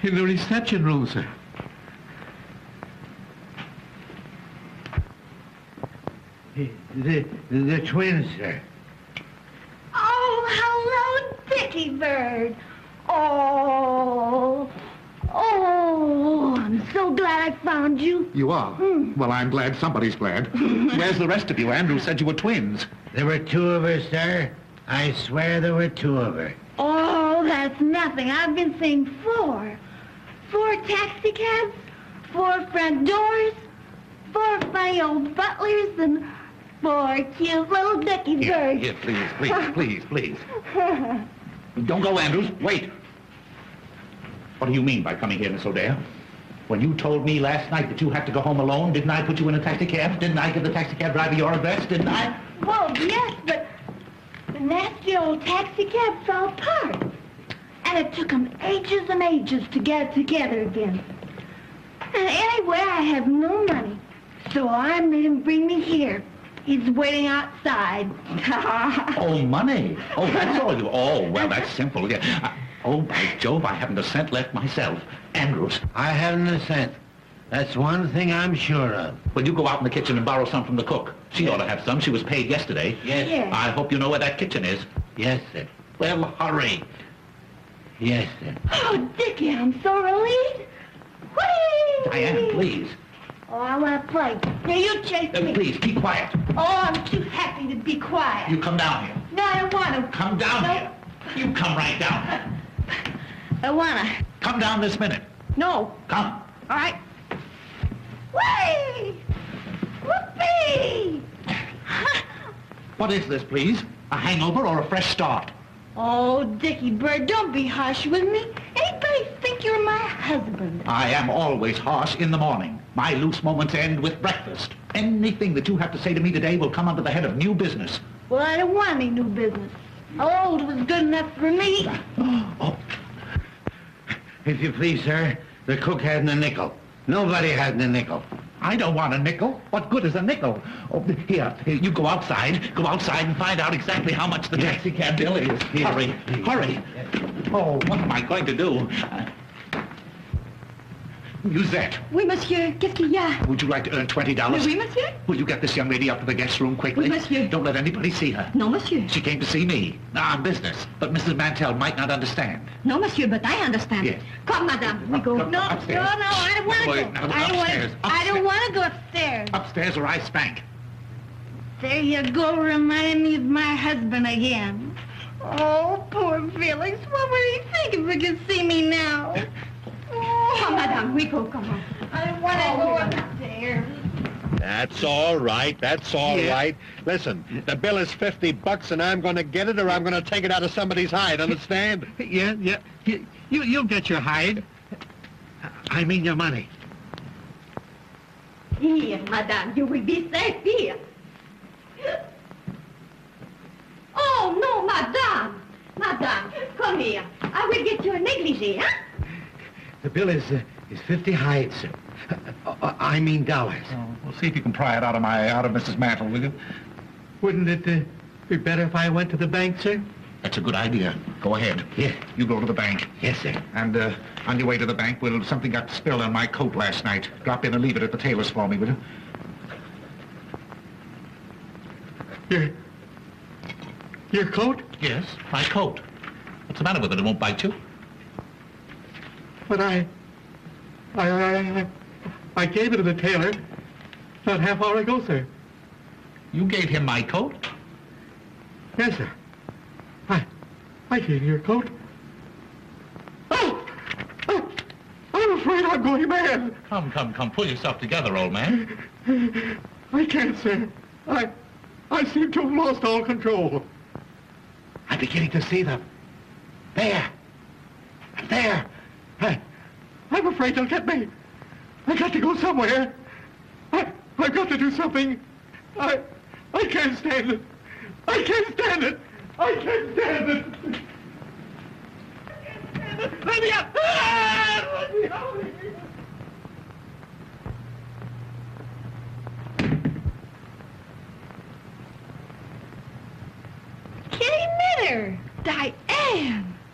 In the reception room, sir. The twins, sir. Oh, hello, Dickie Bird. Oh, I'm so glad I found you. You are? Well, I'm glad somebody's glad. Where's the rest of you? Andrew said you were twins. There were two of her, sir. I swear there were two of her. Oh, that's nothing. I've been seeing four. 4 taxi cabs, 4 front doors, 4 funny old butlers, and 4 cute little Dickie Birds. Here, please. Don't go, Andrews. Wait. What do you mean by coming here, Miss O'Dare? When you told me last night that you had to go home alone, didn't I put you in a taxi cab? Didn't I give the taxi cab driver your address, didn't I? Well, yes, but the nasty old taxi cab fell apart. And it took them ages and ages to get it together again. And anyway, I have no money. So I made him bring me here. He's waiting outside. Oh, money. Oh, that's all you... Oh, well, that's simple. Yeah. Oh, by Jove, I haven't a cent left myself. Andrews. I haven't a cent. That's one thing I'm sure of. Well, you go out in the kitchen and borrow some from the cook. She ought to have some. She was paid yesterday. Yes. Yes. I hope you know where that kitchen is. Yes, sir. Well, hurry. Yes, sir. Oh, Dickie, I'm so relieved. Whee! Diane, please. Oh, I want to play. Now, you chase me. Please, keep quiet. Oh, I'm too happy to be quiet. You come down here. No, I don't want to. Come down No. here. You come right down. I want to. Come down this minute. No. Come. All right. Whee! Whoopee! What is this, please? A hangover or a fresh start? Oh, Dickie Bird, don't be harsh with me. Anybody think you're my husband? I am always harsh in the morning. My loose moments end with breakfast. Anything that you have to say to me today will come under the head of new business. Well, I don't want any new business. Old was good enough for me. Oh, If you please, sir, the cook hadn't a nickel. Nobody hadn't a nickel. I don't want a nickel. What good is a nickel? Oh, here, you go outside. Go outside and find out exactly how much the taxi cab bill is. Hurry, hurry. Oh, what am I going to do? Musette, Oui, monsieur. Qu'est-ce qu'il y a? would you like to earn $20? Oui, monsieur. Will you get this young lady up to the guest room quickly? Oui, monsieur. Don't let anybody see her. Non, monsieur. She came to see me. On business. But Mrs. Mantell might not understand. No, monsieur, but I understand. Yes. Come, madame. We go. Come, No, upstairs. no, I don't want to Boy, go. now, I don't want upstairs, to. I don't want to go upstairs. Upstairs or I spank. There you go, reminding me of my husband again. Oh, poor Felix. What would he think if he could see me now? Oh. Come, madame. We go. Come on. I don't want to go upstairs. That's all right. That's all Yeah. right. Listen, the bill is $50 and I'm going to get it or I'm going to take it out of somebody's hide, understand? Yeah. You'll get your hide. I mean your money. Here, madame. You will be safe here. Oh, no, madame. Madame, come here. I will get you a negligee, huh? The bill is 50 hides, sir. I mean dollars. Oh, we'll see if you can pry it out of Mrs. Mantle, will you? Wouldn't it be better if I went to the bank, sir? That's a good idea. Go ahead. Yeah. You go to the bank. Yes, sir. And on your way to the bank, something got spilled on my coat last night. Drop in and leave it at the tailor's for me, will you? Your coat? Yes, my coat. What's the matter with it? It won't bite you? But I gave it to the tailor not half hour ago, sir. You gave him my coat? Yes, sir. I gave you your coat. Oh! I'm afraid I'm going mad. Come. Pull yourself together, old man. I can't, sir. I seem to have lost all control. I'm beginning to see them. There. I'm afraid they'll get me. I got to go somewhere. I've got to do something. I can't stand it. I can't stand it. Let me out. Let me out.